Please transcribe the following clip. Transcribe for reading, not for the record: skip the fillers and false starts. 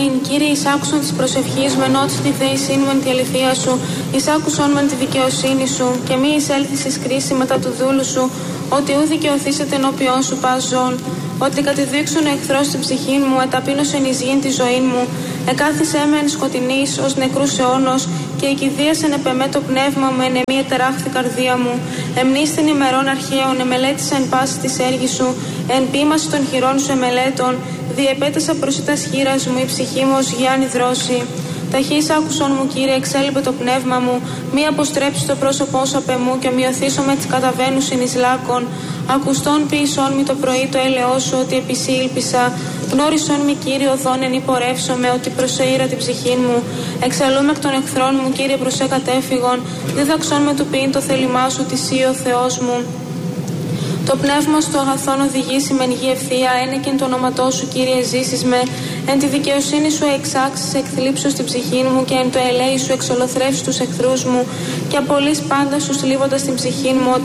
Κύριε, εισάκουσον της προσευχής με νότης τη θέησή μου εν τη αληθεία σου, εισάκουσον με τη δικαιοσύνη σου, και μη εισέλθεις εις κρίση μετά του δούλου σου, ότι ου δικαιωθήσετε ενώπιον σου πας ζών, ότι κατεδείξουν ο εχθρός την ψυχή μου, εταπείνωσεν εις γήν τη ζωή μου, εκάθισέ με εν σκοτεινής ως νεκρούς αιώνος, και εκηδίασεν επ' εμέ το πνεύμα μου, εν εμή ετεράχθη καρδία μου. Εμνίστην ημερών αρχαίων, εμελέτησα εν πάση της έργης σου, εν ποίμαση των χειρών σου εμελέτων, διεπέτασα προσιτάς χείρας μου, η ψυχή μου ως γιάννη δρόση. Ταχύς άκουσον μου, Κύριε, εξέλιπε το πνεύμα μου, μη αποστρέψει το πρόσωπό σου απ' εμού, και ομοιωθήσω με τις καταβαίνουσιν εις λάκων. Ακουστών ποιησόν μη το πρωί το έλεος σου, ότι επισή ήλπισα. Γνώρισον μη, Κύριε, οδόν εν υπορεύσομαι, ότι προσεήρα την ψυχή μου. Εξαλούμε εκ των εχθρών μου, Κύριε, προσέ κατέφυγον. Δίδαξον με του ποιήν το θέλημά σου, τη Σύ ο Θεός μου. Το πνεύμα στο αγαθόν οδηγήσει μεν γη ευθεία, ένεκεν το όνοματό σου, Κύριε, ζήσεις με. Εν τη δικαιοσύνη σου εξάξεις εκθλίψους την ψυχή μου, και εν το ελέη σου εξολοθρεύσεις τους εχθρούς μου, και απολύς πάντα σου σλίβοντας την ψυχή μου,